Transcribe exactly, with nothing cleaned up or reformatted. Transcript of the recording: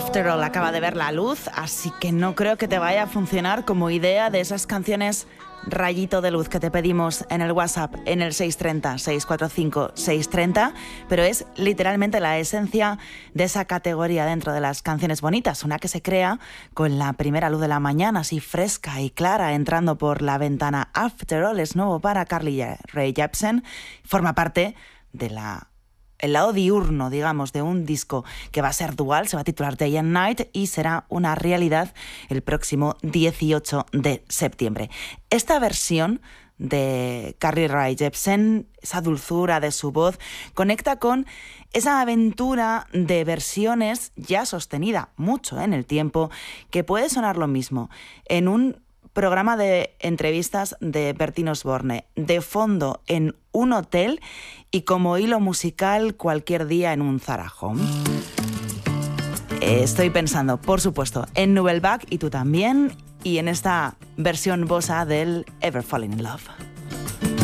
After All acaba de ver la luz, así que no creo que te vaya a funcionar como idea de esas canciones rayito de luz que te pedimos en el WhatsApp en el seis tres cero, seis cuatro cinco, seis tres cero, pero es literalmente la esencia de esa categoría dentro de las canciones bonitas, una que se crea con la primera luz de la mañana, así fresca y clara, entrando por la ventana. After All es nuevo para Carly Rae Jepsen, forma parte de la el lado diurno, digamos, de un disco que va a ser dual, se va a titular Day and Night y será una realidad el próximo dieciocho de septiembre. Esta versión de Carly Rae Jepsen, esa dulzura de su voz, conecta con esa aventura de versiones ya sostenida mucho en el tiempo, que puede sonar lo mismo en un programa de entrevistas de Bertín Osborne, de fondo en un hotel y como hilo musical cualquier día en un Zara Home. Estoy pensando, por supuesto, en Nouvelle Vague, y tú también, y en esta versión bossa del Ever Falling in Love.